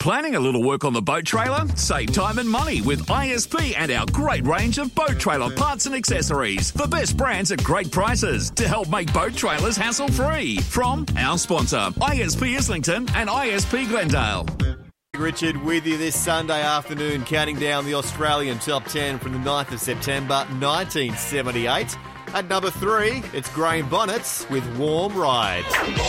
planning a little work on the boat trailer? Save time and money with ISP and our great range of boat trailer parts and accessories. The best brands at great prices to help make boat trailers hassle-free. From our sponsor, ISP Islington and ISP Glendale. Richard with you this Sunday afternoon, counting down the Australian top 10 from the 9th of September 1978. At number 3, it's Graham Bonnets with Warm Ride.